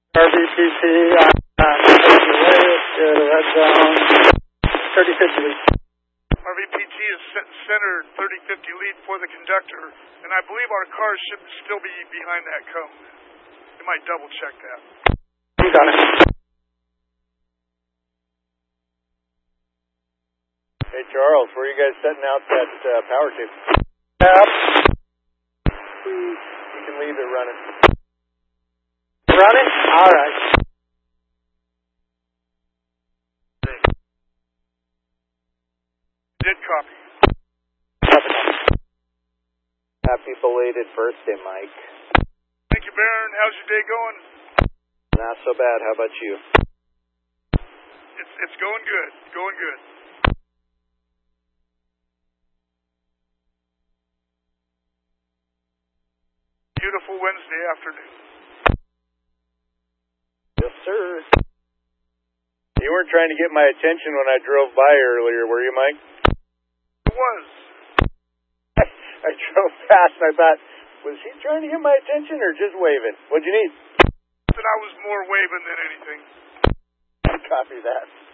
RVPC, red zone, 3050 lead. RVPT is center 3050 lead for the conductor, and I believe our cars should still be behind that cone. You might double check that. You got it. Hey Charles, where are you guys setting out that power tube? Yep. You can leave it running. Running? Alright. Did copy. Happy belated birthday, Mike. Thank you, Baron. How's your day going? Not so bad. How about you? It's going good. Going good. Beautiful Wednesday afternoon. Yes, sir. You weren't trying to get my attention when I drove by earlier, were you, Mike? It was. I drove past and I thought, was he trying to get my attention or just waving? What'd you need? That I was more waving than anything. Copy that.